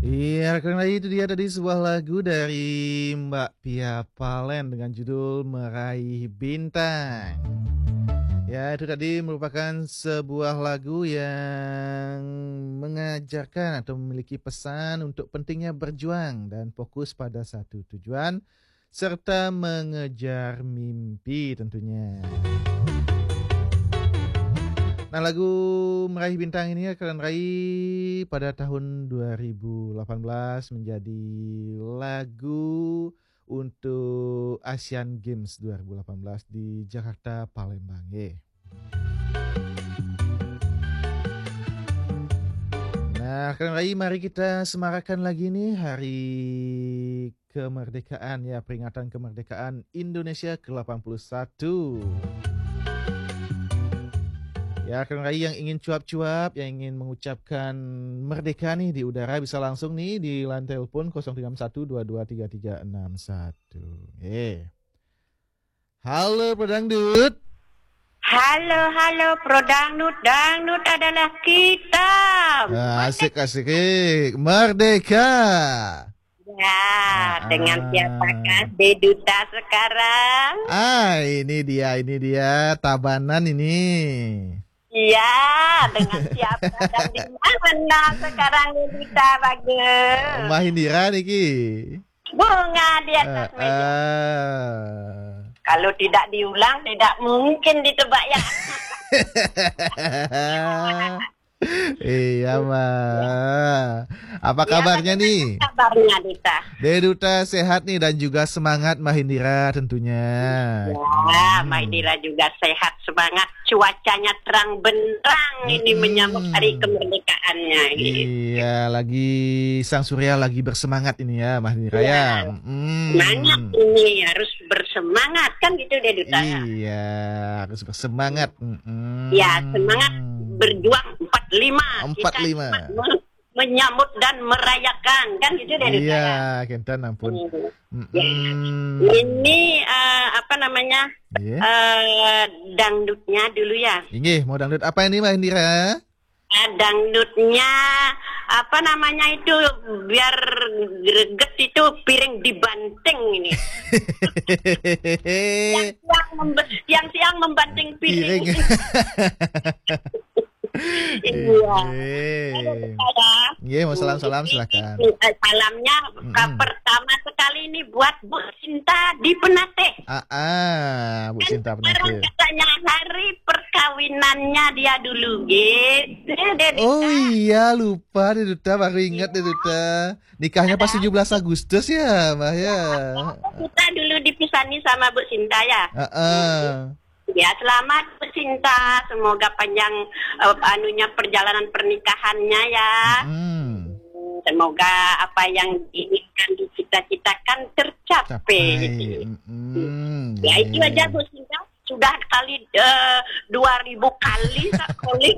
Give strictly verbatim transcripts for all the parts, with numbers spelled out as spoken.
Iya, karena itu dia tadi sebuah lagu dari Mbak Pia Palen dengan judul Meraih Bintang. Ya, itu tadi merupakan sebuah lagu yang mengajarkan atau memiliki pesan untuk pentingnya berjuang dan fokus pada satu tujuan serta mengejar mimpi tentunya. Nah, lagu Meraih Bintang ini akan raih pada tahun dua ribu delapan belas menjadi lagu untuk Asian Games dua ribu delapan belas di Jakarta, Palembang. Yeah. Nah, akan raih mari kita semarakkan lagi nih hari kemerdekaan ya, peringatan kemerdekaan Indonesia ke delapan puluh satu. Ya, Kang Rai yang ingin cuap-cuap, yang ingin mengucapkan merdeka nih di udara bisa langsung nih di line telepon nol tiga satu dua dua tiga tiga enam satu. Eh. Halo Prodangdut. Halo, halo Prodangdut. Dangdut adalah kita. Nah, asik asik. Merdeka. Ya, ah, dengan siapakah Deduta sekarang? Ah, ini dia, ini dia Tabanan ini. Iya, dengan siapa dan di mana sekarang Deduta bagus? Mbak Hindira niki. Bunga di atas uh, meja. Uh. Kalau tidak diulang, tidak mungkin ditebak ya. Iya, Ma. Apa kabarnya ya, nih? Kabarnya, Dita. Deduta sehat nih dan juga semangat Mahindira tentunya. Ya, hmm. Mahindira juga sehat, semangat. Cuacanya terang benderang hmm. ini menyambut hari kemerdekaannya. Gitu. Iya, lagi Sang Surya lagi bersemangat ini ya, Mahindira ya. ya. Hmm. Semangat ini harus bersemangat kan gitu, Deduta. Iya, harus bersemangat. Hmm. Ya, semangat berjuang empat lima empat lima menyambut dan merayakan kan gitu deh. Iya, kenten ampun. Hmm. Ya. Ini uh, apa namanya? Yeah. Uh, dangdutnya dulu ya. Ini mau dangdut apa ini Mbak Indira? Uh, dangdutnya apa namanya itu biar greget itu piring dibanting ini. yang siang memb- yang siang membanting piring. piring. Iya. Iya, mau salam-salam silakan. Salamnya mm-hmm. pertama sekali ini buat Bu Sinta di Penate. Ah, ah Bu Sinta Penate. Sekarang katanya hari perkawinannya dia dulu, gitu. Oh iya, lupa deh Duta, baru ingat deh Duta. Nikahnya pas tujuh belas Agustus ya, Mbak ya. Kita dulu dipisani sama Bu Sinta ya. Ah, ah. Ya, selamat Bu Sinta, semoga panjang uh, anunya perjalanan pernikahannya ya. Mm. Semoga apa yang diinginkan dicita-citakan tercapai. Mm. Ya itu aja Bu Sinta, sudah kali uh, dua ribu kali sekali.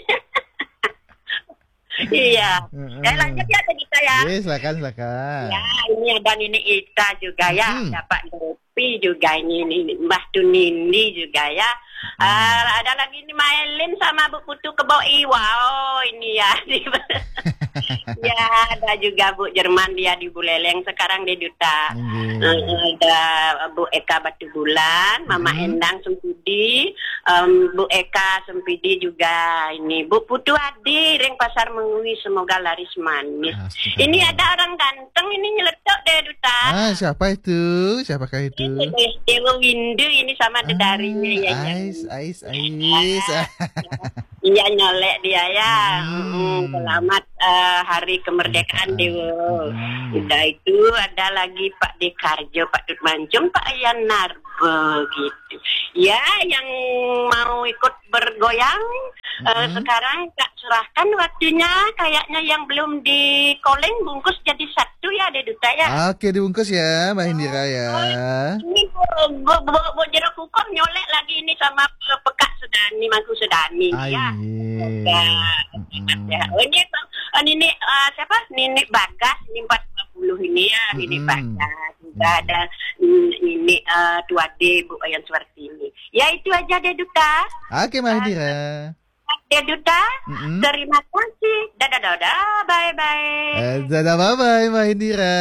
Iya. Mm. Ya lanjut ya tadi saya. Yes, silakan silakan. Ya, ini ada Nini Ita juga ya, mm. ada Pak Dopi juga ini, ini Mbah Tunini juga ya. Mm. Uh, ada lagi ini Maelin sama Bu Putu Keboi. Wow, ini ya. Ya, ada juga Bu Jerman dia di Buleleng sekarang di Duta. Mm. Uh, ada Bu Eka Batu Bulan, Mama mm. Endang Sempidi, um, Bu Eka Sempidi juga ini. Bu Putu Adi, Ring Pasar Mengui, semoga laris manis. Ah, ini ada orang ganteng ini nyeletuk deh Duta. Ah, siapa itu? Siapakah itu? Ini Dewa Windu ini sama dedarinya ah, ya. Ais, ais, ais. Iya nyolek dia ya. Hmm. Selamat uh, hari kemerdekaan Dewa. Hmm. Udah itu ada lagi Pak Dekarjo, Pak Dut Mancung, Pak Ian Narbo gitu. Ya yang mau ikut bergoyang hmm. uh, sekarang Kak serahkan waktunya, kayaknya yang belum di koleng bungkus jadi satu ya Deduta ya. Oke dibungkus ya Mbak Indira ya. Ini bu, bu, bu, bu jeruk hukum nyolek lagi ini sama Pekat Sedani, Mangku Sedani ya. Ya. Mm. Ya. Oh, ini oh, ini uh, siapa? Nini Bagas ini empat puluh ini ya, mm. Nini Bagas. Juga mm. ada ini uh, dua D Bu Ayan seperti ini. Ya itu aja deh Duta. Oke Mbak Indira. Ya Duta, Mm-mm. terima kasih. Dadah dadah, bye bye. Eh, dadah bye bye Mbak Indira.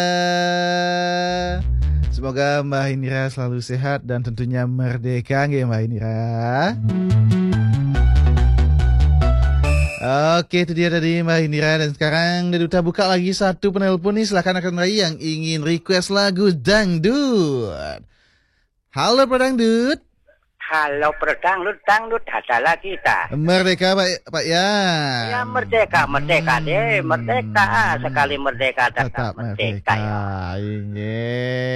Semoga Mbak Indira selalu sehat dan tentunya merdeka nggih Mbak Indira. Oke, itu dia tadi Mbak Indira. Dan sekarang Duta buka lagi satu penelpon nih. Silahkan akan Rai yang ingin request lagu dangdut. Halo Pedangdut. Halo Pedangdut, dangdut adalah kita. Merdeka Pak Pak Yan. Ya merdeka, merdeka Hmm. deh, merdeka. Sekali merdeka tetap, Tetap merdeka, merdeka. ya. Ini.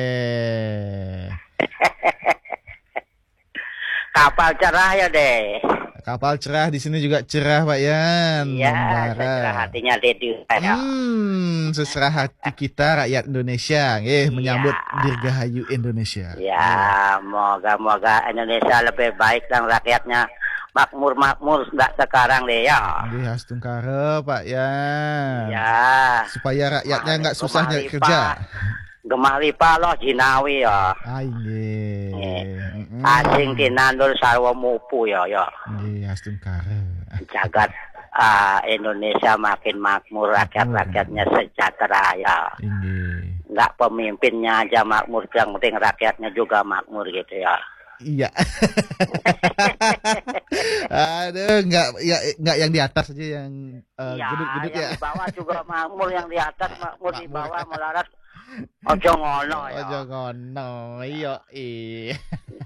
Kapal cerah ya deh. Kapal cerah di sini juga cerah Pak Yan. Iya, Membara. secerah hatinya Dedi. Ya. Hmm, seserah hati kita rakyat Indonesia, eh menyambut Iya. Dirgahayu Indonesia. Ya, moga-moga Indonesia lebih baik dan rakyatnya makmur-makmur nggak sekarang deh ya. Nggih, astungkara Pak Yan. Ya. Supaya rakyatnya nggak susah nyari Gemah kerja. Gemah lipa loh jinawi ya. Ah, nggih. Mm-mm. Asing tinandul sarwa mupu ya ya. Nggih, astungkara. Jagat ah, Indonesia makin makmur, rakyat-rakyatnya sejahtera ya. Nggih. Nggak pemimpinnya aja makmur, yang penting rakyatnya juga makmur gitu ya. Iya. Aduh, nggak ya nggak yang di atas aja yang uh, Iya, gedut-gedut yang ya. di bawah juga makmur, yang di atas makmur, di Makmur. bawah melarat. Ojo ngono ya. Ojo ngono, iya iya.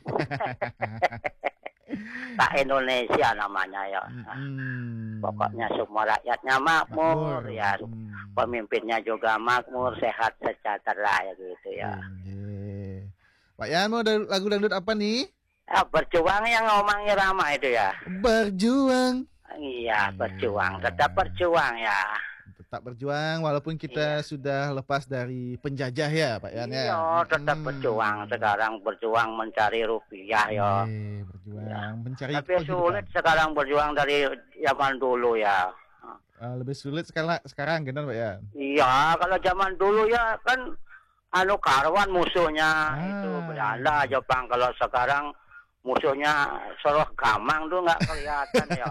Tak Indonesia namanya ya. Mm-mm. Pokoknya semua rakyatnya makmur, Makmur. ya. Mm. Pemimpinnya juga makmur, sehat, sejahtera ya gitu ya. Nggih. Pak Yan mau da- lagu dangdut apa nih? Ya, berjuang yang ngomong irama itu ya. Berjuang. Iya, berjuang, Iya. tetap berjuang ya. Tetap berjuang walaupun kita sudah lepas dari penjajah ya Pak Yan ya. Iya, tetap Mm. berjuang. Sekarang berjuang mencari rupiah ya. Nggih, berjuang mencari Tapi penghidupan. sulit sekarang berjuang dari zaman dulu ya. Ah, lebih sulit sekarang sekarang gitu Pak Yan. Iya, kalau zaman dulu ya kan anu Karwan musuhnya Ah. itu Belanda, Jepang. Kalau sekarang musuhnya Soroh Gamang tuh nggak kelihatan ya.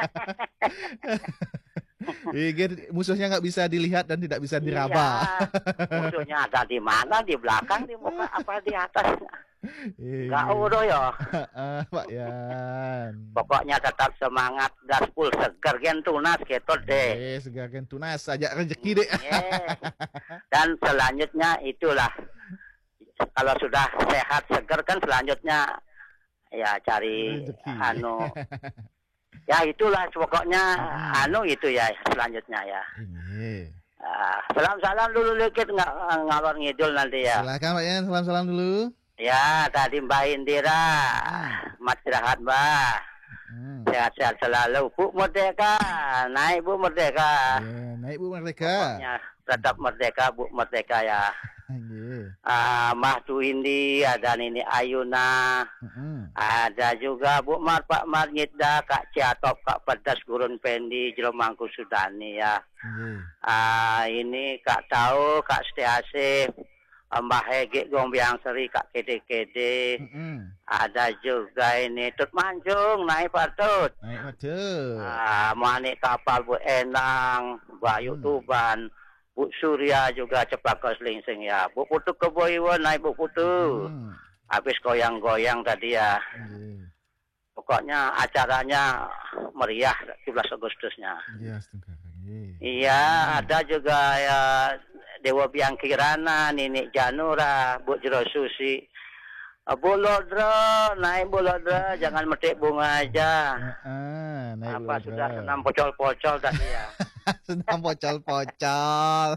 Iya, musuhnya nggak bisa dilihat dan tidak bisa diraba. Iya, musuhnya ada di mana? Di belakang, di muka, apa di atas? Iya. Nggak udah ya. Ah, Pak Yan. Pokoknya tetap semangat, gaspul seger gen tunas gitu deh. Eh, segarkan tunas ajak rezeki deh. Yeah. Dan selanjutnya itulah kalau sudah sehat seger kan selanjutnya ya cari Rezeki. anu ya itulah pokoknya Hmm. anu itu ya selanjutnya ya. Ini. Ah, salam-salam dulu dikit nggak ngalor ngidul nanti ya. Silakan Pak Yan, salam-salam dulu. Ya tadi Mbak Indira, mat istirahat Mbak. Hmm. Sehat-sehat selalu. Bu Merdeka, naik Bu Merdeka. Ya, naik Bu Merdeka. Pokoknya tetap merdeka, Bu Merdeka ya. Nggih. Ah, Mahdu Indi, ada Nini Ayuna, Heeh. ada juga Bu Mar, Pak Margida, Kak Ciatop, Kak Pedas, Gurun Pendi, Jelomangku Sudani ya. Nggih. Ah, ini Kak Tau, Kak Setiasih, Mbah Hege, Gombiang Seri, Kak Kede Kede. Heeh. Ada juga ini Tut Manjung, naik Pak Tut. Naik Matu. Ah, Manik Kapal Bu Enang, Bayu Hmm. Tuban, Bu Surya juga Cepaka Selingsing ya. Bu Putu Keboiwan, naik Bu Putu. Hmm. Habis goyang-goyang tadi ya. Nggih. Pokoknya acaranya meriah tujuh belas Agustusnya. Iya, setengah. Nggih. Iya, ada juga ya Dewa Biang Kirana, Nini Janura, Bu Jero Susi. Ah, Bu Lodra, naik Bu Lodra, jangan metik bunga aja. Heeh, naik Apa Bu sudah Lodra. senam pocol-pocol tadi ya. Senam pocol-pocol.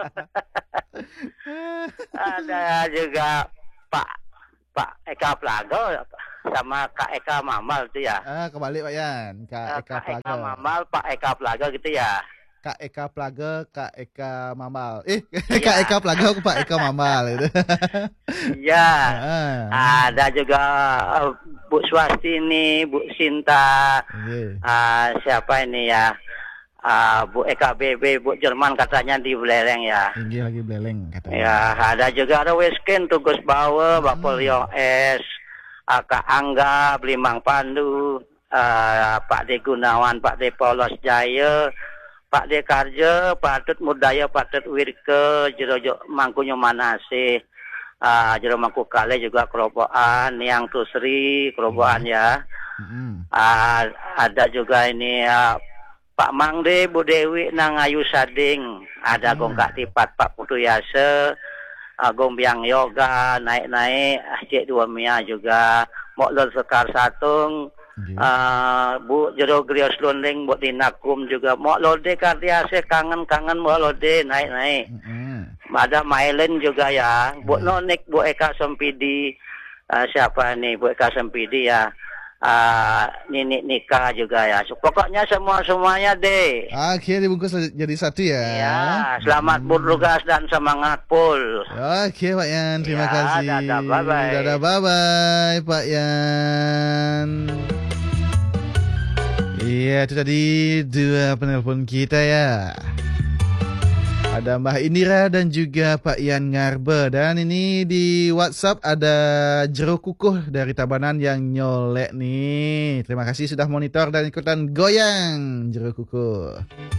Ada juga Pak Pak Eka Plago sama Kak Eka Mamal itu ya. Ah, kembali Pak Yan. Kak Eh, Eka Kak Eka Plaga. Mamal, Pak Eka Plago gitu ya. Kak Eka Plaga, Kak Eka Mamal. Eh, Iya. Kak Eka Plaga, Pak Eka Mamal itu. Iya. Ah. Ada juga eh, Bu Swastini, Bu Sinta, Nggih. ah, siapa ini ya? Ah, Bu Eka B B, Bu Jerman katanya di Belereng ya. Tinggi lagi beleng katanya. Ya, ada juga ada Weskin, Tugus Bawa, Hmm. Bapak Leo S, ah, Kak Angga, Blimang Pandu, uh, Pak D Gunawan, Pak D Polos Jaya, Pak D Karja, Patut Mudaya, Patut Wirke, Jero Mangkunyo Manasih, uh, Jero Mangku Kale juga kerobokan, yang Tusri kerobokan ya. Mm-hmm. Uh, ada juga ini uh, Pak Mangde, Bu Dewi, Nangayu Sading, ada Hmm. Gong Kak Tipat, Pak Putu Yase, uh, Gong Biang Yoga, naik-naik, Cik Dua Mia juga, Mok Lol Sekar Satung, Okay. uh, Bu Jero Grios Lunding, Bu Tinakum juga, Mok Lode Kartiase, kangen-kangen Mok Lode, naik-naik. Mm-hmm. Ada Mailen juga ya, Bu Hmm. Nonik, Bu Eka Sempidi, uh, siapa nih, Bu Eka Sempidi ya. Uh, Nini Nika juga ya. So, pokoknya semua-semuanya deh. Oke, dibungkus jadi satu ya. Ya, selamat Hmm. bertugas dan semangat pul. Oke Pak Yan, terima Ya, kasih. dadah, bye-bye. Dadah, bye-bye Pak Yan. Iya, itu tadi dua penelpon kita ya. Ada Mbah Indira dan juga Pak Yan Ngarbe. Dan ini di WhatsApp ada Jero Kukuh dari Tabanan yang nyolek nih. Terima kasih sudah monitor dan ikutan goyang Jero Kukuh.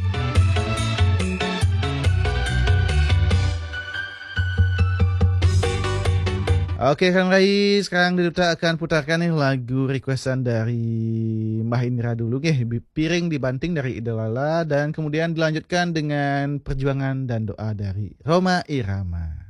Oke Kang Rai, sekarang kita akan putarkan nih lagu requestan dari Mbah Indra dulu nih, Piring Dibanting dari Idolala, dan kemudian dilanjutkan dengan Perjuangan dan Doa dari Rhoma Irama.